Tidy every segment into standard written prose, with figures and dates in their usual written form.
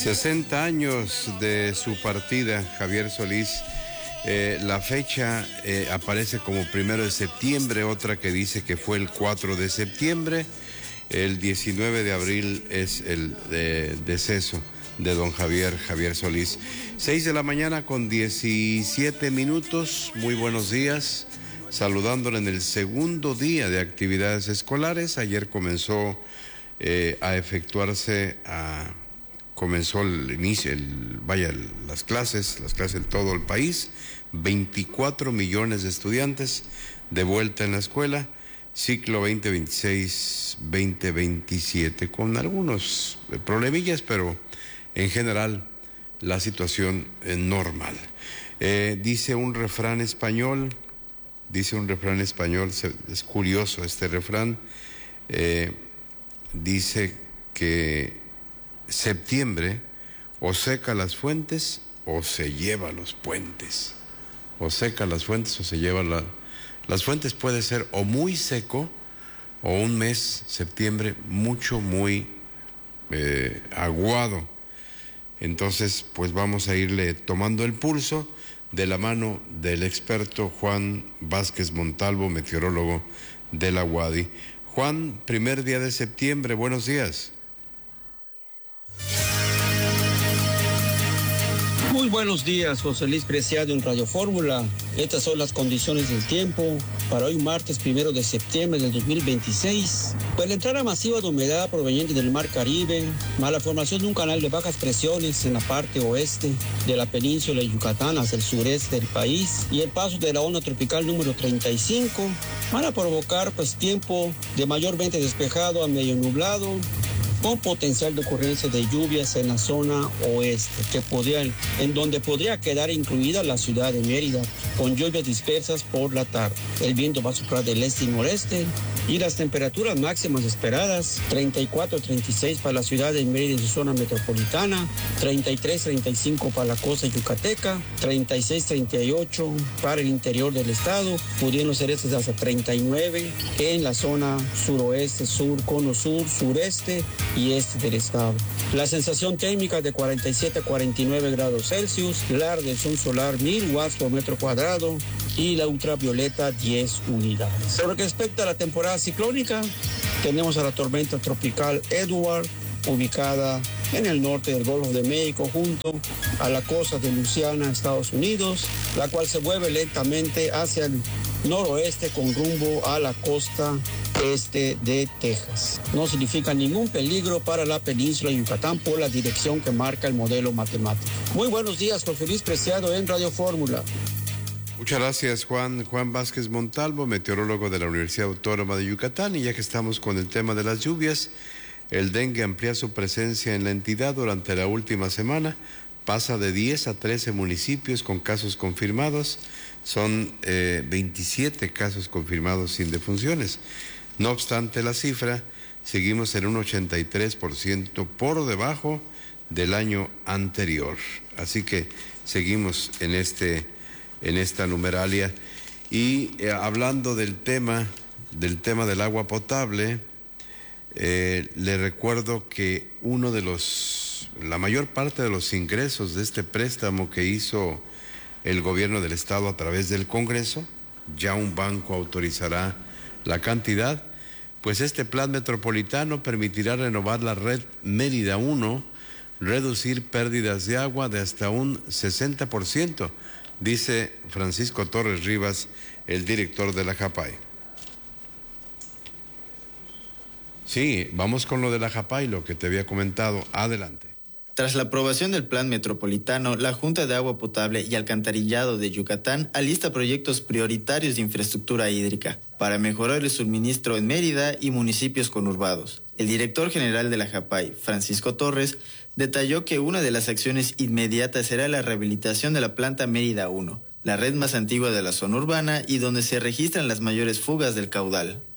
60 años de su partida, Javier Solís. La fecha aparece como 1 de septiembre, otra que dice que fue el 4 de septiembre. El 19 de abril es el deceso de don Javier Solís. 6 de la mañana con 17 minutos. Muy buenos días. Saludándole en el segundo día de actividades escolares. Ayer comenzó a efectuarse, comenzó el inicio, las clases en todo el país. 24 millones de estudiantes de vuelta en la escuela. Ciclo 2026-2027, con algunos problemillas, pero en general la situación es normal. Dice un refrán español, es curioso este refrán, dice que septiembre o seca las fuentes o se lleva los puentes. O seca las fuentes o se lleva las fuentes. Puede ser o muy seco o un mes, septiembre, muy aguado. Entonces, pues vamos a irle tomando el pulso de la mano del experto Juan Vázquez Montalvo, meteorólogo de la UADY. Juan, primer día de septiembre, buenos días. Muy buenos días, José Luis Preciado en Radio Fórmula. Estas son las condiciones del tiempo para hoy martes 1 de septiembre del 2026. Pues la entrada masiva de humedad proveniente del Mar Caribe, más la formación de un canal de bajas presiones en la parte oeste de la península de Yucatán hacia el sureste del país y el paso de la onda tropical número 35 van a provocar pues tiempo de mayormente despejado a medio nublado, con potencial de ocurrencia de lluvias en la zona oeste, en donde podría quedar incluida la ciudad de Mérida, con lluvias dispersas por la tarde. El viento va a soplar del este y noreste, y las temperaturas máximas esperadas, 34-36 para la ciudad de Mérida y su zona metropolitana, 33-35 para la costa yucateca, 36-38 para el interior del estado, pudiendo ser hasta 39 en la zona suroeste, cono sur, sureste y este del estado. La sensación térmica de 47 a 49 grados Celsius, la radiación solar 1000 watts por metro cuadrado y la ultravioleta 10 unidades. Por lo que respecta a la temporada ciclónica, tenemos a la tormenta tropical Edward, ubicada en el norte del Golfo de México, junto a la costa de Luisiana, Estados Unidos, la cual se mueve lentamente hacia el noroeste con rumbo a la costa este de Texas. No significa ningún peligro para la península de Yucatán por la dirección que marca el modelo matemático. Muy buenos días, José Luis Preciado en Radio Fórmula. Muchas gracias, Juan Vázquez Montalvo, meteorólogo de la Universidad Autónoma de Yucatán. Y ya que estamos con el tema de las lluvias, el dengue amplía su presencia en la entidad durante la última semana. Pasa de 10 a 13 municipios con casos confirmados. Son 27 casos confirmados sin defunciones. No obstante la cifra, seguimos en un 83% por debajo del año anterior. Así que seguimos en esta numeralia. Y hablando del tema del agua potable, le recuerdo que la mayor parte de los ingresos de este préstamo que hizo el gobierno del estado a través del Congreso, ya un banco autorizará la cantidad, pues este plan metropolitano permitirá renovar la red Mérida 1, reducir pérdidas de agua de hasta un 60%, dice Francisco Torres Rivas, el director de la JAPAI. Sí, vamos con lo de la JAPAI, lo que te había comentado. Adelante. Tras la aprobación del Plan Metropolitano, la Junta de Agua Potable y Alcantarillado de Yucatán alista proyectos prioritarios de infraestructura hídrica para mejorar el suministro en Mérida y municipios conurbados. El director general de la JAPAI, Francisco Torres, detalló que una de las acciones inmediatas será la rehabilitación de la planta Mérida 1, la red más antigua de la zona urbana y donde se registran las mayores fugas del caudal.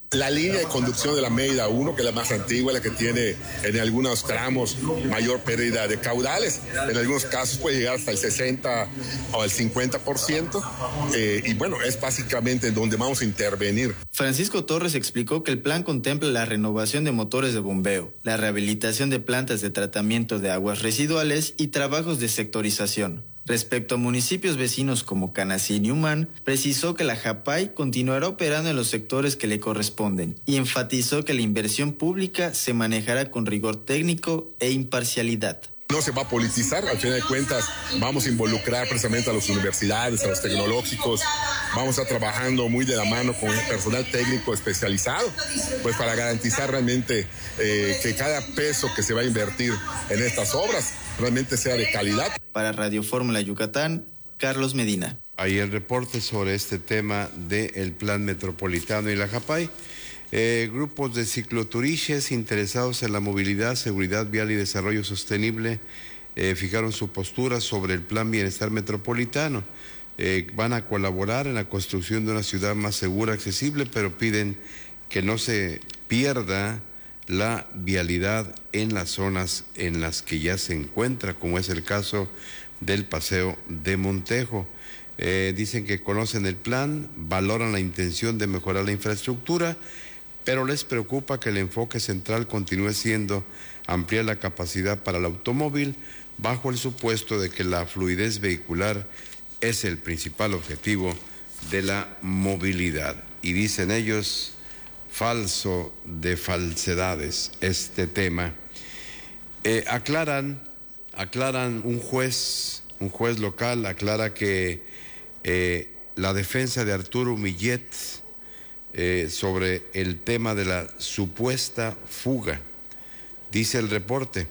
La línea de conducción de la Mérida 1, que es la más antigua, la que tiene en algunos tramos mayor pérdida de caudales, en algunos casos puede llegar hasta el 60 o el 50%, y bueno, es básicamente en donde vamos a intervenir. Francisco Torres explicó que el plan contempla la renovación de motores de bombeo, la rehabilitación de plantas de tratamiento de aguas residuales y trabajos de sectorización. Respecto a municipios vecinos como Canacín y Humán, precisó que la JAPAI continuará operando en los sectores que le corresponden y enfatizó que la inversión pública se manejará con rigor técnico e imparcialidad. No se va a politizar, al final de cuentas vamos a involucrar precisamente a las universidades, a los tecnológicos, vamos a estar trabajando muy de la mano con el personal técnico especializado, pues para garantizar realmente que cada peso que se va a invertir en estas obras realmente sea de calidad. Para Radio Fórmula Yucatán, Carlos Medina. Ahí el reporte sobre este tema del Plan Metropolitano y la JAPAI. Grupos de cicloturistas interesados en la movilidad, seguridad vial y desarrollo sostenible fijaron su postura sobre el Plan Bienestar Metropolitano. Van a colaborar en la construcción de una ciudad más segura, accesible, pero piden que no se pierda la vialidad en las zonas en las que ya se encuentra, como es el caso del Paseo de Montejo. Dicen que conocen el plan, valoran la intención de mejorar la infraestructura, pero les preocupa que el enfoque central continúe siendo ampliar la capacidad para el automóvil, bajo el supuesto de que la fluidez vehicular es el principal objetivo de la movilidad. Y dicen ellos, falso de falsedades este tema. Aclaran un juez local, aclara que la defensa de Arturo Millet sobre el tema de la supuesta fuga. Dice el reporte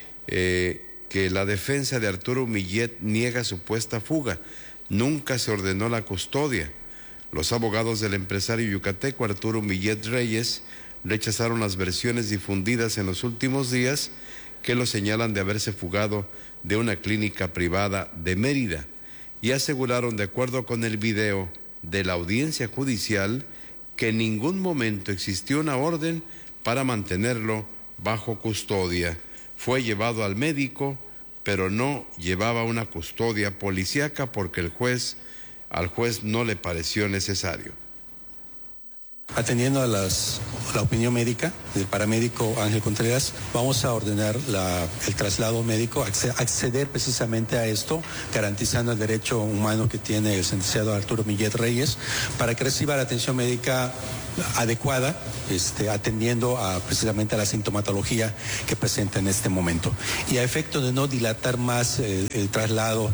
que la defensa de Arturo Millet niega supuesta fuga. Nunca se ordenó la custodia. Los abogados del empresario yucateco Arturo Millet Reyes rechazaron las versiones difundidas en los últimos días que lo señalan de haberse fugado de una clínica privada de Mérida y aseguraron, de acuerdo con el video de la audiencia judicial, que en ningún momento existió una orden para mantenerlo bajo custodia. Fue llevado al médico, pero no llevaba una custodia policíaca porque al juez no le pareció necesario. Atendiendo a la opinión médica del paramédico Ángel Contreras, vamos a ordenar el traslado médico, acceder precisamente a esto, garantizando el derecho humano que tiene el sentenciado Arturo Millet Reyes, para que reciba la atención médica adecuada, atendiendo precisamente a la sintomatología que presenta en este momento. Y a efecto de no dilatar más el traslado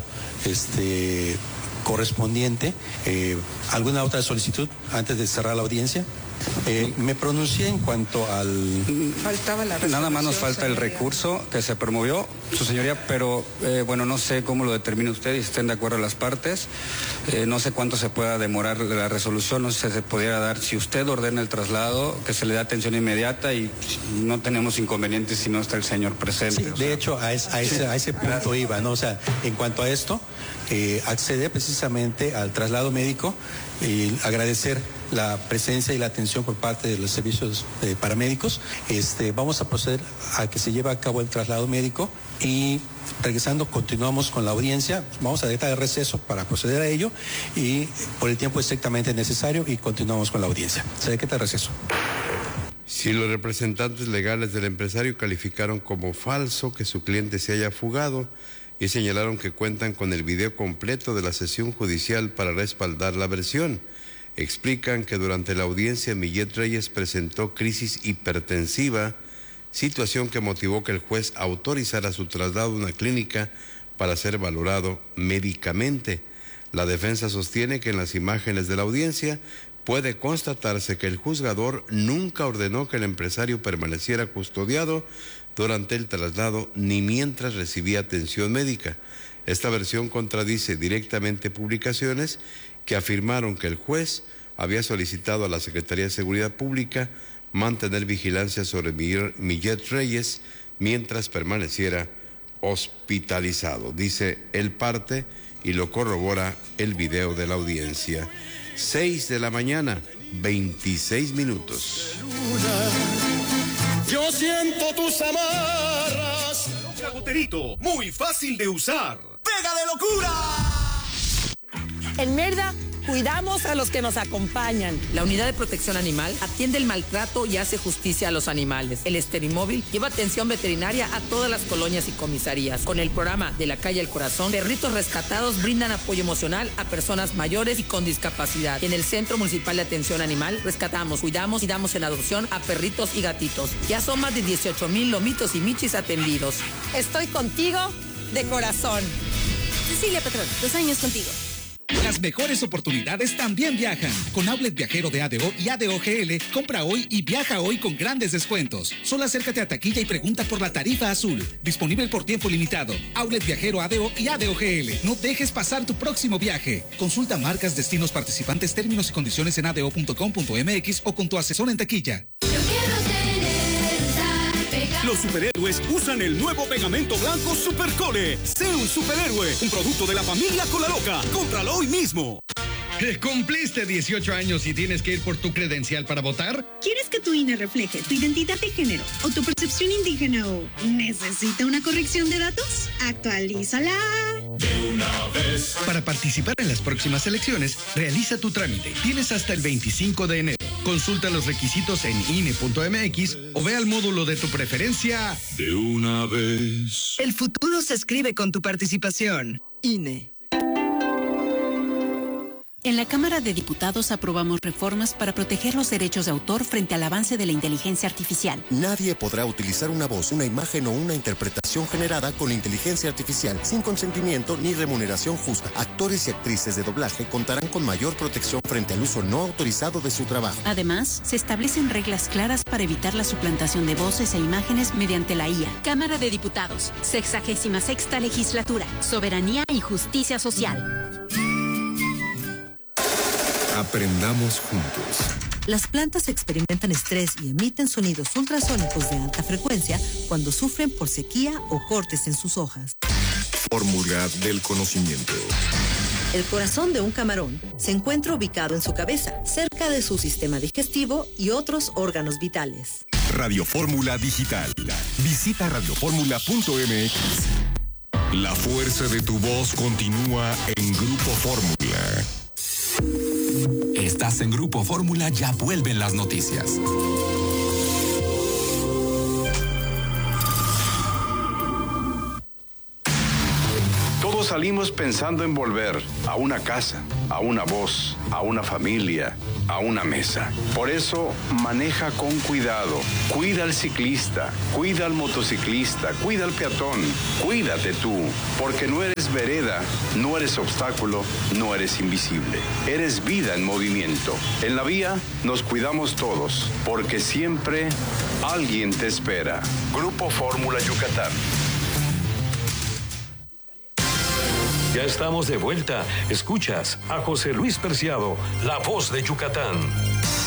correspondiente, ¿alguna otra solicitud antes de cerrar la audiencia? Me pronuncié en cuanto al... Faltaba la resolución. Nada más nos falta el recurso que se promovió, su señoría, pero bueno, no sé cómo lo determina usted y si estén de acuerdo las partes. No sé cuánto se pueda demorar la resolución, no sé si se pudiera dar, si usted ordena el traslado, que se le dé atención inmediata y no tenemos inconvenientes si no está el señor presente. Sí, de hecho, a ese punto iba, ¿no? O sea, en cuanto a esto, acceder precisamente al traslado médico y agradecer la presencia y la atención por parte de los servicios paramédicos. Vamos a proceder a que se lleve a cabo el traslado médico y regresando continuamos con la audiencia. Vamos a dejar el receso para proceder a ello y por el tiempo estrictamente necesario y continuamos con la audiencia. Se decreta el receso. Si los representantes legales del empresario calificaron como falso que su cliente se haya fugado y señalaron que cuentan con el video completo de la sesión judicial para respaldar la versión. Explican que durante la audiencia Millet Reyes presentó crisis hipertensiva, situación que motivó que el juez autorizara su traslado a una clínica para ser valorado médicamente. La defensa sostiene que en las imágenes de la audiencia puede constatarse que el juzgador nunca ordenó que el empresario permaneciera custodiado durante el traslado ni mientras recibía atención médica. Esta versión contradice directamente publicaciones que afirmaron que el juez había solicitado a la Secretaría de Seguridad Pública mantener vigilancia sobre Millet Reyes mientras permaneciera hospitalizado. Dice el parte y lo corrobora el video de la audiencia. 6 de la mañana, 26 minutos. Yo siento tus amarras. Chagoterito, muy fácil de usar. ¡Pega de locura! En Mérida, cuidamos a los que nos acompañan. La Unidad de Protección Animal atiende el maltrato y hace justicia a los animales. El Esterimóvil lleva atención veterinaria a todas las colonias y comisarías. Con el programa De la Calle al Corazón, perritos rescatados brindan apoyo emocional a personas mayores y con discapacidad. En el Centro Municipal de Atención Animal, rescatamos, cuidamos y damos en adopción a perritos y gatitos. Ya son más de 18,000 lomitos y michis atendidos. Estoy contigo de corazón. Cecilia Petrón, 2 años contigo. Las mejores oportunidades también viajan. Con Outlet Viajero de ADO y ADO GL, compra hoy y viaja hoy con grandes descuentos. Solo acércate a taquilla y pregunta por la tarifa azul. Disponible por tiempo limitado. Outlet Viajero ADO y ADO GL. No dejes pasar tu próximo viaje. Consulta marcas, destinos participantes, términos y condiciones en ado.com.mx o con tu asesor en taquilla. Los superhéroes usan el nuevo pegamento blanco Supercole. Sé un superhéroe, un producto de la familia Cola Loca. Cómpralo hoy mismo. ¿Cumpliste 18 años y tienes que ir por tu credencial para votar? ¿Quieres que tu INE refleje tu identidad de género o tu percepción indígena o necesita una corrección de datos? Actualízala De una vez. Para participar en las próximas elecciones, realiza tu trámite. Tienes hasta el 25 de enero. Consulta los requisitos en INE.mx o ve al módulo de tu preferencia. De una vez. El futuro se escribe con tu participación. INE. En la Cámara de Diputados aprobamos reformas para proteger los derechos de autor frente al avance de la inteligencia artificial. Nadie podrá utilizar una voz, una imagen o una interpretación generada con inteligencia artificial sin consentimiento ni remuneración justa. Actores y actrices de doblaje contarán con mayor protección frente al uso no autorizado de su trabajo. Además, se establecen reglas claras para evitar la suplantación de voces e imágenes mediante la IA. Cámara de Diputados, 66ª Legislatura, Soberanía y Justicia Social. Aprendamos juntos. Las plantas experimentan estrés y emiten sonidos ultrasónicos de alta frecuencia cuando sufren por sequía o cortes en sus hojas. Fórmula del conocimiento. El corazón de un camarón se encuentra ubicado en su cabeza, cerca de su sistema digestivo y otros órganos vitales. Radio Fórmula Digital. Visita radioformula.mx. La fuerza de tu voz continúa en Grupo Fórmula. Estás en Grupo Fórmula, ya vuelven las noticias. Todos salimos pensando en volver a una casa, a una voz, a una familia, a una mesa. Por eso, maneja con cuidado. Cuida al ciclista, cuida al motociclista, cuida al peatón. Cuídate tú, porque no eres vereda, no eres obstáculo, no eres invisible. Eres vida en movimiento. En la vía nos cuidamos todos, porque siempre alguien te espera. Grupo Fórmula Yucatán. Ya estamos de vuelta. Escuchas a José Luis Preciado, la voz de Yucatán.